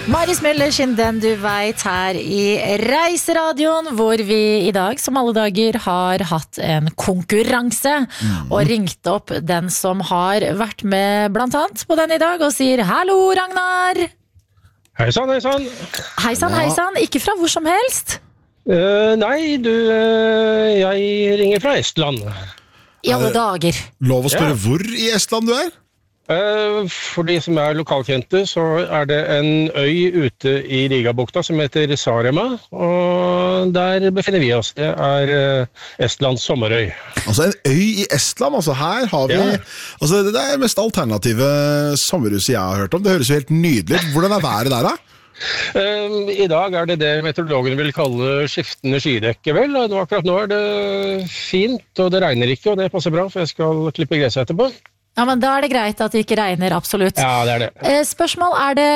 Maris Müller sin Den du vet her i Reiseradioen, hvor vi i dag, som alle dager, har hatt en konkurranse og ringt opp den som har vært med blant annet på den i dag og sier hallo Ragnar. Heisann, heisann. Heisann, heisann, ikke fra hvor som helst. Nei, jeg ringer fra Estland. I alle dager. Lov å spørre hvor i Estland du er? For de som er lokalkjente, så er det en øy ute i Rigabukta som heter Saaremaa, og der befinner vi oss. Det er Estlands sommerøy. Altså en øy i Estland, altså her har vi altså det er mest alternative sommerhuset jeg har hørt om. Det høres jo helt nydelig ut. Hvordan er været der da? I dag er det meteorologene vil kalle skiftende skydekke, vel. Akkurat nå er det fint, og det regner ikke, og det passer bra, for jeg skal klippe gresset etterpå. Ja, men da er det greit at det ikke regner, absolutt. Ja, det er det. Spørsmål,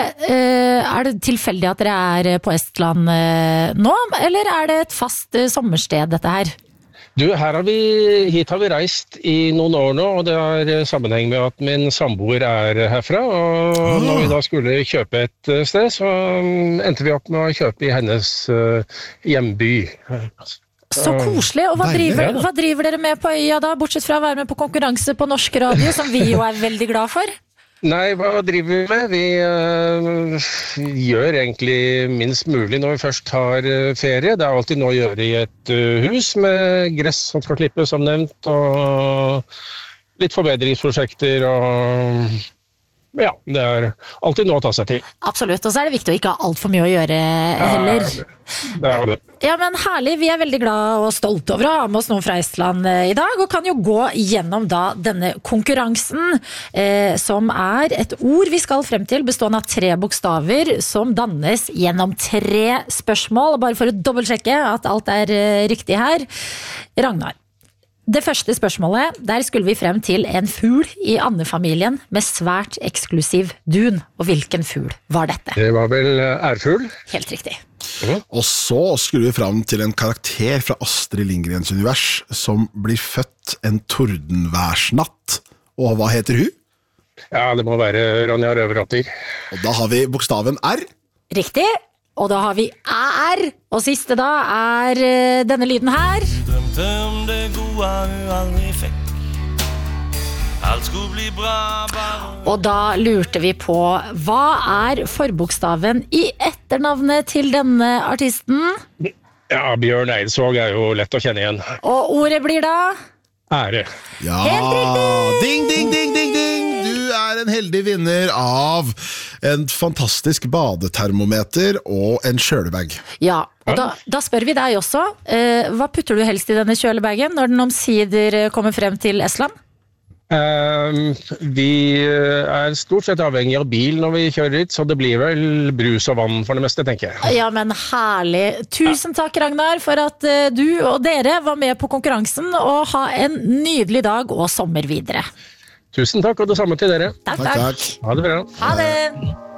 er det tilfeldig at dere er på Estland nå, eller er det et fast sommersted dette her? Du, hit har vi reist i noen år nå, og det er sammenheng med at min samboer er herfra, og når vi da skulle kjøpe et sted, så endte vi opp med å kjøpe i hennes hjemby. Så koselig, og hva driver dere med på øya da, bortsett fra å være med på konkurranse på norsk radio, som vi jo er veldig glad for? Nei, hva driver vi med? Vi gjør egentlig minst mulig når vi først har ferie. Det er alltid noe å gjøre i et hus med gress som skal klippes, som nevnt, og litt forbedringsprosjekter, og ja, det er alltid noe å ta seg til. Absolutt, og så er det viktig å ikke ha alt for mye å gjøre heller. Det er det. Ja, men herlig, vi er veldig glad og stolte over å ha med oss noen fra Estland i dag, og kan jo gå gjennom da denne konkurransen, som er et ord vi skal frem til, bestående av 3 bokstaver, som dannes gjennom 3 spørsmål, bare for å dobbeltsjekke at alt er riktig her. Ragnar. Det første spørsmålet, der skulle vi frem til en fugl i andefamilien med svært eksklusiv dun. Og hvilken fugl var dette? Det var vel ærfugl. Helt riktig. Og så skulle vi frem til en karakter fra Astrid Lindgrens univers som blir født en tordenværsnatt. Og hva heter hun? Ja, det må være Ronja Røverdatter. Og da har vi bokstaven R. Riktig. Og da har vi AR. Og siste da er denne lyden her. Om det gode hun aldri fikk. Alt skulle bli bra bare. Og da lurte vi på, hva er forbokstaven i etternavnet til denne artisten? Ja, Bjørn Eidsvåg er jo lett å kjenne igjen. Og ordet blir da? Ære. Ja, helt riktig! Ding, ding, ding, ding, ding! Du er en heldig vinner av en fantastisk badetermometer og en kjølebag. Ja, og da spør vi deg også, hva putter du helst i denne kjølebagen når den omsider kommer frem til Estland? Vi er stort sett avhengig av bil når vi kjører hit, så det blir vel brus og vann for det meste, tenker jeg. Ja, men herlig. Tusen takk, Ragnar, for at du og dere var med på konkurransen, og ha en nydelig dag og sommer videre. Tusen takk, og det samme til dere. Takk. Takk. Ha det bra. Ha det.